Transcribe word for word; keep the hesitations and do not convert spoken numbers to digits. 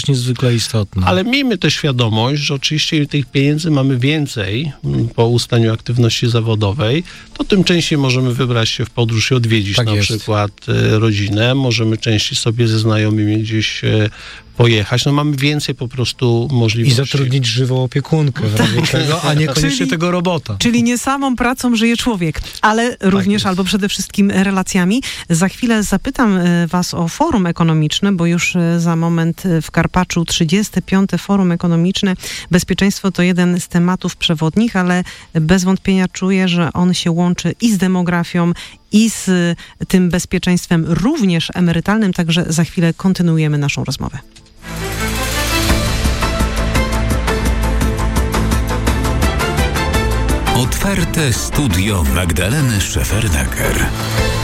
też niezwykle istotne. Ale miejmy też świadomość, że oczywiście tych pieniędzy mamy więcej po ustaniu aktywności zawodowej, to tym częściej możemy wybrać się w podróż i odwiedzić Tak na jest. przykład e, rodzinę, możemy częściej sobie ze znajomymi gdzieś e, pojechać, no mamy więcej po prostu I możliwości. zatrudnić żywą opiekunkę w razie czego, a niekoniecznie Czyli- tego robota. Czyli nie samą pracą żyje człowiek, ale również jest. albo przede wszystkim relacjami. Za chwilę zapytam e, was o forum ekonomiczne, bo już e, za moment e, w Karpaczu trzydzieste piąte Forum Ekonomiczne. Bezpieczeństwo to jeden z tematów przewodnich, ale bez wątpienia czuję, że on się łączy i z demografią, i z e, tym bezpieczeństwem również emerytalnym, także za chwilę kontynuujemy naszą rozmowę. Otwarte studio Magdaleny Szefernaker.